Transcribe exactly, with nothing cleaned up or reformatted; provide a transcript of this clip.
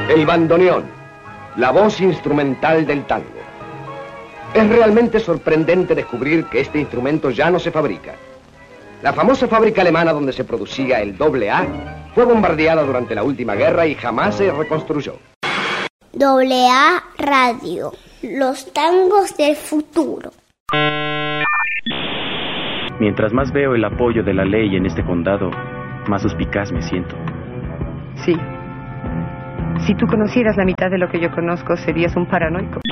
El bandoneón, la voz instrumental del tango. Es realmente sorprendente descubrir que este instrumento ya no se fabrica. La famosa fábrica alemana donde se producía el doble A fue bombardeada durante la última guerra y jamás se reconstruyó. Doble A Radio, los tangos del futuro. Mientras más veo el apoyo de la ley en este condado, más suspicaz me siento. Sí. Si tú conocieras la mitad de lo que yo conozco, serías un paranoico.